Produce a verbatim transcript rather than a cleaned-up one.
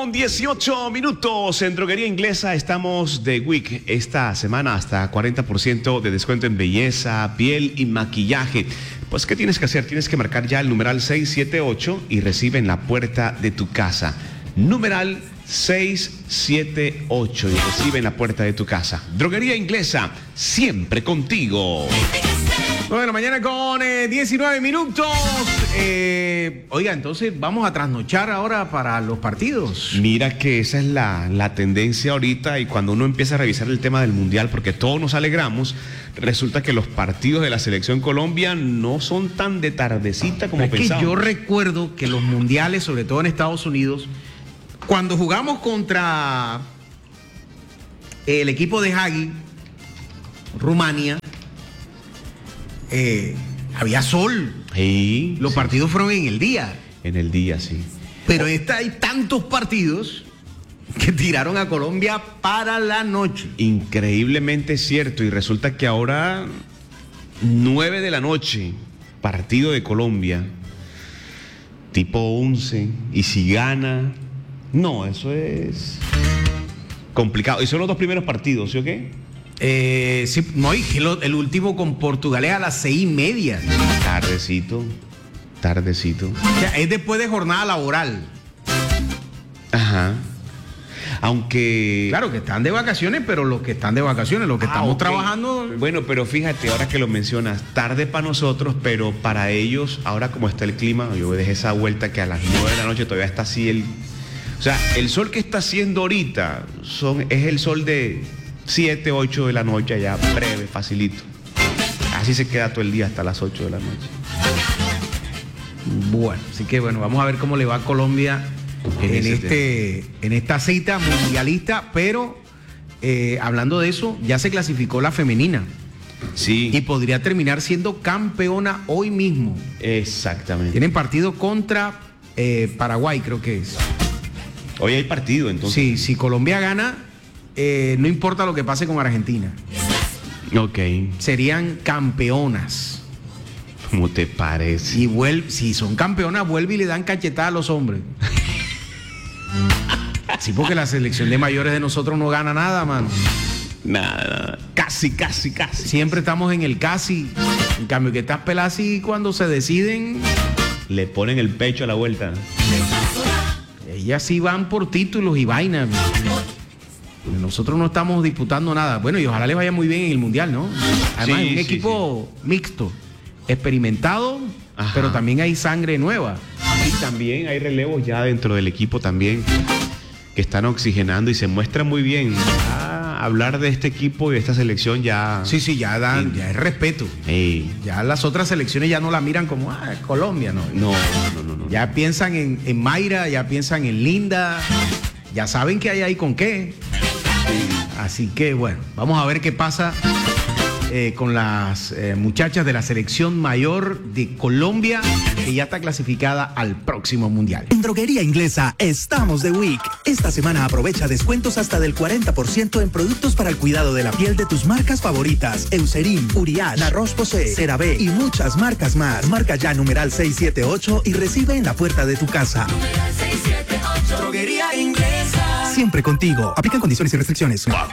con dieciocho minutos. En Droguería Inglesa estamos de week esta semana hasta cuarenta por ciento de descuento en belleza, piel y maquillaje. Pues, ¿qué tienes que hacer? Tienes que marcar ya el numeral seis siete ocho y recibe en la puerta de tu casa. Numeral seis siete ocho y recibe en la puerta de tu casa. Droguería Inglesa, siempre contigo. nueve de la mañana con eh, diecinueve minutos. Eh, oiga, entonces vamos a trasnochar ahora para los partidos. Mira que esa es la, la tendencia ahorita, y cuando uno empieza a revisar el tema del Mundial, porque todos nos alegramos, resulta que los partidos de la Selección Colombia no son tan de tardecita como es pensábamos. Que yo recuerdo que los mundiales, sobre todo en Estados Unidos, cuando jugamos contra el equipo de Hagi, Rumania, Eh, había sol. Sí, Los sí, partidos fueron en el día. En el día, sí. Pero esta hay tantos partidos que tiraron a Colombia para la noche. Increíblemente cierto. Y resulta que ahora, nueve de la noche, partido de Colombia, tipo once. Y si gana, no, eso es complicado. Y son los dos primeros partidos, ¿sí o qué? Eh, sí, no, y que lo, el último con Portugal es a las seis y media. Tardecito, tardecito. O sea, es después de jornada laboral. Ajá. Aunque... Claro que están de vacaciones, pero los que están de vacaciones, los que Ah, estamos ok. trabajando... Bueno, pero fíjate, ahora que lo mencionas, tarde para nosotros, pero para ellos, ahora como está el clima, yo dejé esa vuelta que a las nueve de la noche todavía está así el... O sea, el sol que está haciendo ahorita son, es el sol de siete, ocho de la noche, ya breve, facilito. Así se queda todo el día hasta las ocho de la noche. Bueno, así que bueno, vamos a ver cómo le va a Colombia en, En ese este, en esta cita mundialista, pero eh, hablando de eso, ya se clasificó la femenina Sí, y podría terminar siendo campeona hoy mismo. exactamente. Tienen partido contra eh, Paraguay, creo que es. Hoy hay partido, entonces. Sí, si Colombia gana, eh, no importa lo que pase con Argentina, Ok. serían campeonas. ¿Cómo te parece? Y vuelve, si son campeonas, vuelve y le dan cachetada a los hombres. Sí, porque la selección de mayores de nosotros no gana nada, mano. Nada, nada. Casi, casi, casi. Siempre estamos en el casi. En cambio, que estás pelada así cuando se deciden, Le ponen el pecho a la vuelta. ellas sí van por títulos y vainas. Nosotros no estamos disputando nada. Bueno, y ojalá les vaya muy bien en el Mundial, ¿no? Además, Sí, es un sí, equipo mixto, experimentado, Ajá. pero también hay sangre nueva. Y también hay relevos ya dentro del equipo también que están oxigenando y se muestra muy bien. Ya hablar de este equipo y de esta selección ya... Sí, sí, ya dan, Sí. ya es respeto. Ey, Ya las otras selecciones ya no la miran como, ah, Colombia, no. no, no, no, no. Ya piensan en, en Mayra, ya piensan en Linda, ya saben que hay ahí con qué. Así que bueno, vamos a ver qué pasa eh, con las eh, muchachas de la selección mayor de Colombia, que ya está clasificada al próximo Mundial. En Droguería Inglesa estamos de week. Esta semana aprovecha descuentos hasta del cuarenta por ciento en productos para el cuidado de la piel de tus marcas favoritas. Eucerin, Uriage, La Roche-Posay, CeraVe y muchas marcas más. Marca ya numeral seis siete ocho y recibe en la puerta de tu casa. seis siete ocho. Droguería Inglesa. Siempre contigo. Aplican condiciones y restricciones.